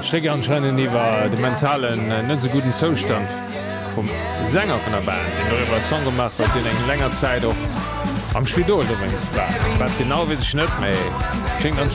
stecke anscheinend iwwer de mentalen net so guten Zustand vom Sänger von der Band, den darüber Song gemacht hat, den eng längernger Zeit auch am Spidol war. Genau wie net méi schenkt